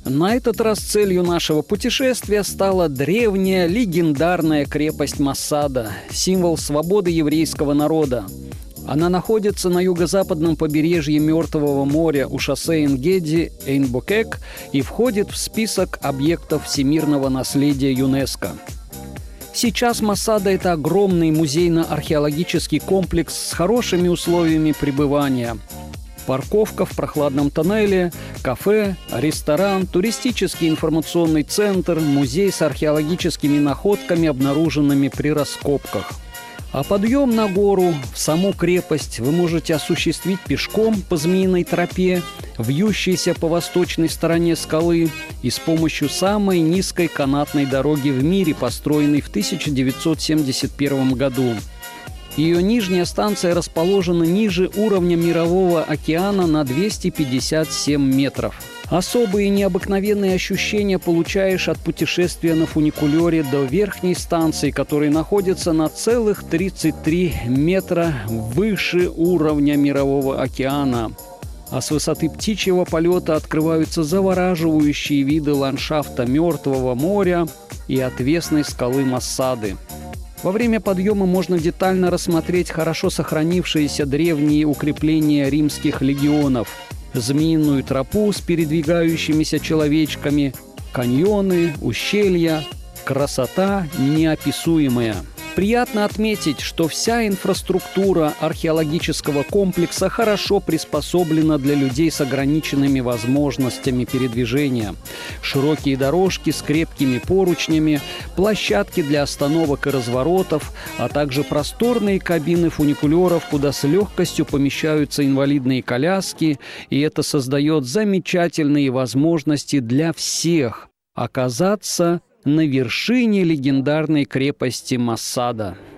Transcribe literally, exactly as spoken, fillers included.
На этот раз целью нашего путешествия стала древняя легендарная крепость Масада, символ свободы еврейского народа. Она находится на юго-западном побережье Мертвого моря у шоссе Эн-Геди Эйн-Бокек и входит в список объектов всемирного наследия ЮНЕСКО. Сейчас Масада – это огромный музейно-археологический комплекс с хорошими условиями пребывания. Парковка в прохладном тоннеле, кафе, ресторан, туристический информационный центр, музей с археологическими находками, обнаруженными при раскопках. А подъем на гору, в саму крепость, вы можете осуществить пешком по Змеиной тропе, вьющейся по восточной стороне скалы, и с помощью самой низкой канатной дороги в мире, построенной в тысяча девятьсот семьдесят первом году. Ее нижняя станция расположена ниже уровня Мирового океана на двести пятьдесят семь метров. Особые необыкновенные ощущения получаешь от путешествия на фуникулере до верхней станции, которая находится на целых тридцать три метра выше уровня Мирового океана. А с высоты птичьего полета открываются завораживающие виды ландшафта Мертвого моря и отвесной скалы Масады. Во время подъема можно детально рассмотреть хорошо сохранившиеся древние укрепления римских легионов, Змеиную тропу с передвигающимися человечками, каньоны, ущелья. Красота неописуемая. Приятно отметить, что вся инфраструктура археологического комплекса хорошо приспособлена для людей с ограниченными возможностями передвижения. Широкие дорожки с крепкими поручнями, площадки для остановок и разворотов, а также просторные кабины фуникулеров, куда с легкостью помещаются инвалидные коляски, и это создает замечательные возможности для всех оказаться на вершине легендарной крепости Масада.